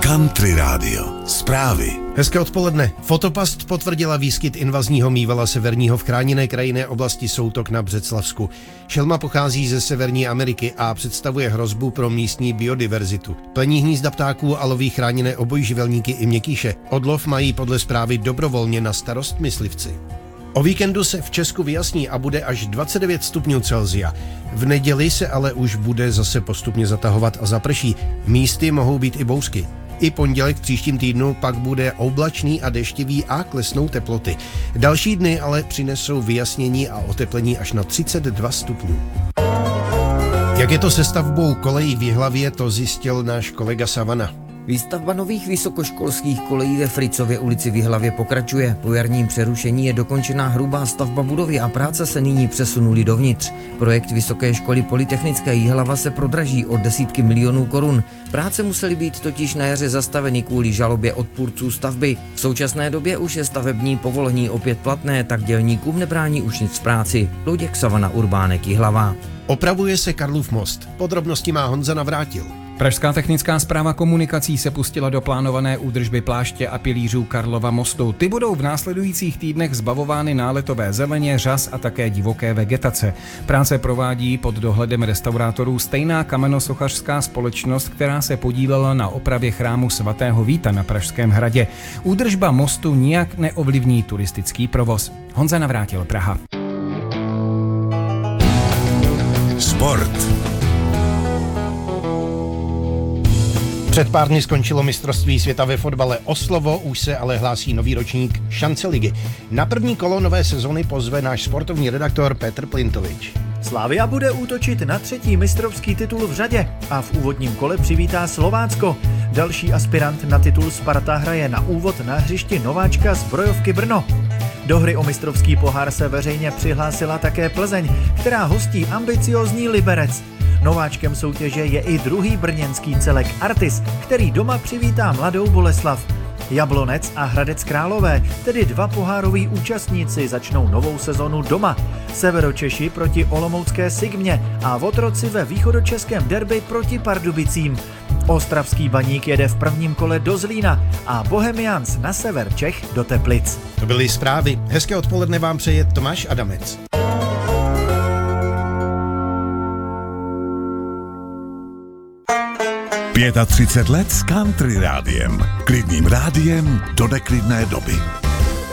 Country Rádio. Zprávy. Hezké odpoledne. Fotopast potvrdila výskyt invazního mývala severního v chráněné krajinné oblasti Soutok na Břeclavsku. Šelma pochází ze Severní Ameriky a představuje hrozbu pro místní biodiverzitu. Plení hnízda ptáků a loví chráněné obojživelníky i měkýše. Odlov mají podle zprávy dobrovolně na starost myslivci. O víkendu se v Česku vyjasní a bude až 29 stupňů Celsia. V neděli se ale už bude zase postupně zatahovat a zaprší. Místy mohou být i bouřky. I pondělek v příštím týdnu pak bude oblačný a deštivý a klesnou teploty. Další dny ale přinesou vyjasnění a oteplení až na 32 stupňů. Jak je to se stavbou kolejí v Jihlavě, to zjistil náš kolega Savana. Výstavba nových vysokoškolských kolejí ve Fricově ulici v Jihlavě pokračuje. Po jarním přerušení je dokončená hrubá stavba budovy a práce se nyní přesunuly dovnitř. Projekt Vysoké školy Polytechnické Jihlava se prodraží o desítky milionů korun. Práce musely být totiž na jaře zastaveny kvůli žalobě odpůrců stavby. V současné době už je stavební povolení opět platné, tak dělníkům nebrání už nic v práci. Luděk Savana, Urbánek, Jihlava. Opravuje se Karlův most. Podrobnosti má Honza Navrátil. Pražská technická správa komunikací se pustila do plánované údržby pláště a pilířů Karlova mostu. Ty budou v následujících týdnech zbavovány náletové zeleně, řas a také divoké vegetace. Práce provádí pod dohledem restaurátorů stejná kamenosochařská společnost, která se podílela na opravě chrámu svatého Víta na Pražském hradě. Údržba mostu nijak neovlivní turistický provoz. Honza Navrátil, Praha. Sport. Před pár dny skončilo mistrovství světa ve fotbale. O slovo už se ale hlásí nový ročník Šance ligy. Na první kolo nové sezony pozve náš sportovní redaktor Petr Plintovič. Slavia bude útočit na 3. mistrovský titul v řadě a v úvodním kole přivítá Slovácko. Další aspirant na titul Sparta hraje na úvod na hřišti nováčka Zbrojovky Brno. Do hry o mistrovský pohár se veřejně přihlásila také Plzeň, která hostí ambiciózní Liberec. Nováčkem soutěže je i druhý brněnský celek Artis, který doma přivítá Mladou Boleslav. Jablonec a Hradec Králové, tedy dva pohároví účastníci, začnou novou sezonu doma. Severočeši proti olomoucké Sigmě a Votroci ve východočeském derby proti Pardubicím. Ostravský Baník jede v prvním kole do Zlína a Bohemians na sever Čech do Teplic. To byly zprávy. Hezké odpoledne vám přeje Tomáš Adamec. Pět 35 let s Country Rádiem. Klidným rádiem do neklidné doby.